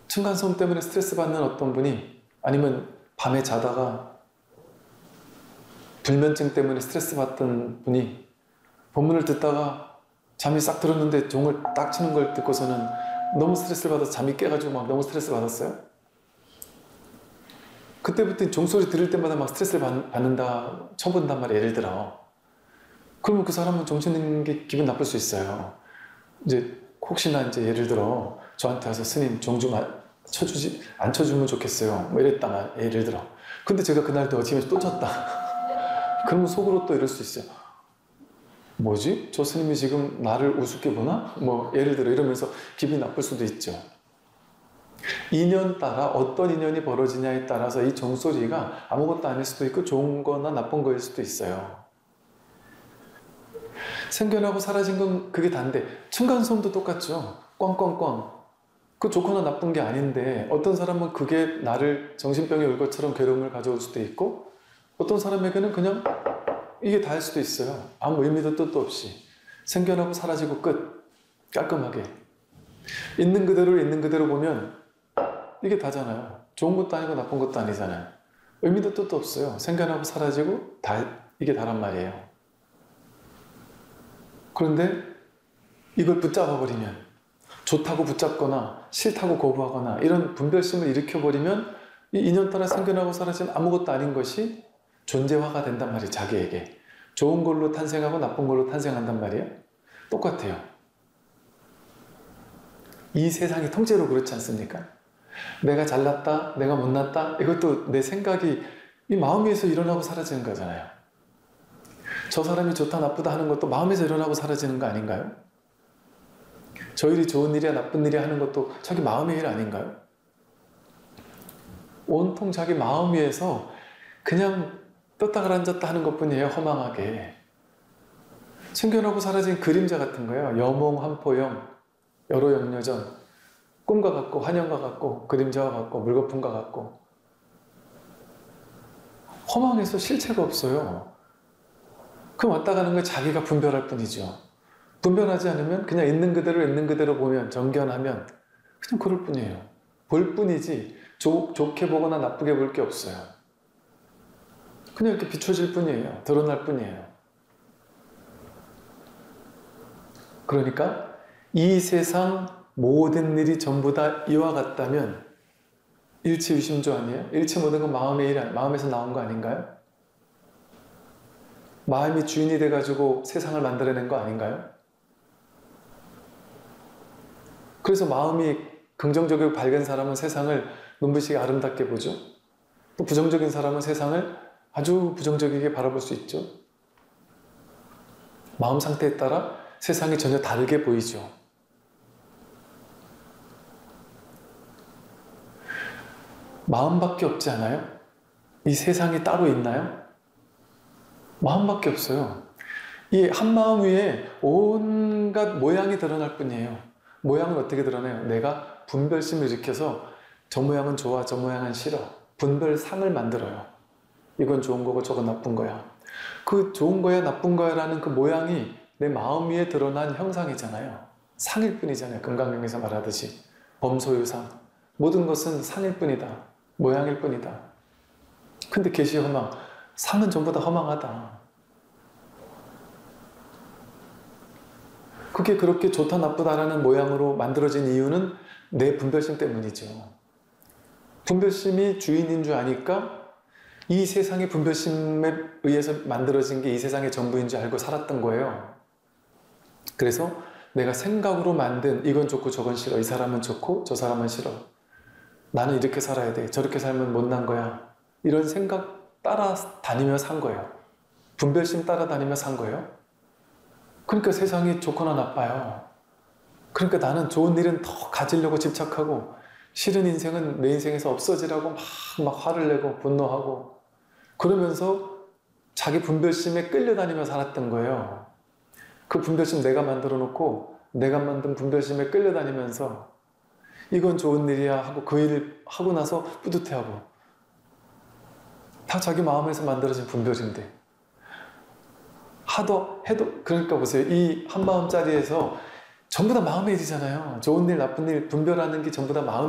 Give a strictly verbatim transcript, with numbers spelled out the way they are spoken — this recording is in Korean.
층간소음 때문에 스트레스 받는 어떤 분이, 아니면 밤에 자다가 불면증 때문에 스트레스 받던 분이 본문을 듣다가 잠이 싹 들었는데 종을 딱 치는 걸 듣고서는 너무 스트레스를 받아서 잠이 깨가지고 막 너무 스트레스 받았어요. 그때부터 종소리 들을 때마다 막 스트레스를 받, 받는다, 쳐본단 말이에요. 예를 들어. 그러면 그 사람은 정신있는 게 기분 나쁠 수 있어요. 이제 혹시나 이제 예를 들어 저한테 와서 스님 종 좀 쳐주지, 안 쳐주면 좋겠어요. 뭐 이랬다가 예를 들어. 근데 제가 그날도 아침에 또 쳤다. 그러면 속으로 또 이럴 수 있어요. 뭐지? 저 스님이 지금 나를 우습게 보나? 뭐 예를 들어 이러면서 기분이 나쁠 수도 있죠. 인연 따라 어떤 인연이 벌어지냐에 따라서 이 종소리가 아무것도 아닐 수도 있고 좋은 거나 나쁜 거일 수도 있어요. 생겨나고 사라진 건 그게 다인데 층간소음도 똑같죠. 꽝꽝꽝. 그 좋거나 나쁜 게 아닌데 어떤 사람은 그게 나를 정신병이 올 것처럼 괴로움을 가져올 수도 있고 어떤 사람에게는 그냥 이게 다일 수도 있어요. 아무 의미도 뜻도 없이 생겨나고 사라지고 끝. 깔끔하게 있는 그대로 있는 그대로 보면 이게 다잖아요. 좋은 것도 아니고 나쁜 것도 아니잖아요. 의미도 뜻도 없어요. 생겨나고 사라지고 다 이게 다란 말이에요. 그런데 이걸 붙잡아 버리면, 좋다고 붙잡거나 싫다고 거부하거나 이런 분별심을 일으켜버리면 이 인연 따라 생겨나고 사라진 아무것도 아닌 것이 존재화가 된단 말이에요. 자기에게. 좋은 걸로 탄생하고 나쁜 걸로 탄생한단 말이에요. 똑같아요. 이 세상이 통째로 그렇지 않습니까? 내가 잘났다, 내가 못났다, 이것도 내 생각이 이 마음 위에서 일어나고 사라지는 거잖아요. 저 사람이 좋다 나쁘다 하는 것도 마음에서 일어나고 사라지는 거 아닌가요? 저 일이 좋은 일이야 나쁜 일이야 하는 것도 자기 마음의 일 아닌가요? 온통 자기 마음 위에서 그냥 떴다 가라앉았다 하는 것뿐이에요. 허망하게. 생겨나고 사라진 그림자 같은 거예요. 여몽 한포영, 여로 영여전. 꿈과 같고 환영과 같고 그림자와 같고 물거품과 같고 허망해서 실체가 없어요. 그 왔다 가는 걸 자기가 분별할 뿐이죠. 분별하지 않으면 그냥 있는 그대로 있는 그대로 보면, 정견하면 그냥 그럴 뿐이에요. 볼 뿐이지 좋, 좋게 보거나 나쁘게 볼 게 없어요. 그냥 이렇게 비춰질 뿐이에요. 드러날 뿐이에요. 그러니까 이 세상 모든 일이 전부 다 이와 같다면 일치유심조 아니에요? 일체 모든 건 마음의 일, 마음에서 나온 거 아닌가요? 마음이 주인이 돼가지고 세상을 만들어낸 거 아닌가요? 그래서 마음이 긍정적이고 밝은 사람은 세상을 눈부시게 아름답게 보죠. 또 부정적인 사람은 세상을 아주 부정적이게 바라볼 수 있죠. 마음 상태에 따라 세상이 전혀 다르게 보이죠. 마음밖에 없지 않아요? 이 세상이 따로 있나요? 마음밖에 없어요. 이 한마음 위에 온갖 모양이 드러날 뿐이에요. 모양은 어떻게 드러나요? 내가 분별심을 일으켜서 저 모양은 좋아, 저 모양은 싫어. 분별상을 만들어요. 이건 좋은 거고 저건 나쁜 거야. 그 좋은 거야 나쁜 거야 라는 그 모양이 내 마음 위에 드러난 형상이잖아요. 상일 뿐이잖아요. 금강경에서 말하듯이 범소유상. 모든 것은 상일 뿐이다. 모양일 뿐이다. 근데 계시 허망. 상은 전부 다 허망하다. 그게 그렇게 좋다 나쁘다라는 모양으로 만들어진 이유는 내 분별심 때문이죠. 분별심이 주인인 줄 아니까 이 세상의 분별심에 의해서 만들어진 게 이 세상의 전부인 줄 알고 살았던 거예요. 그래서 내가 생각으로 만든 이건 좋고 저건 싫어, 이 사람은 좋고 저 사람은 싫어, 나는 이렇게 살아야 돼, 저렇게 살면 못난 거야, 이런 생각 따라 다니며 산 거예요. 분별심 따라 다니며 산 거예요. 그러니까 세상이 좋거나 나빠요. 그러니까 나는 좋은 일은 더 가지려고 집착하고 싫은 인생은 내 인생에서 없어지라고 막, 막 화를 내고 분노하고 그러면서 자기 분별심에 끌려다니며 살았던 거예요. 그 분별심 내가 만들어 놓고 내가 만든 분별심에 끌려다니면서 이건 좋은 일이야 하고 그 일을 하고 나서 뿌듯해하고 다 자기 마음에서 만들어진 분별인데 하도 해도 그러니까 보세요. 이 한마음짜리에서 전부 다 마음의 일이잖아요. 좋은 일 나쁜 일 분별하는 게 전부 다 마음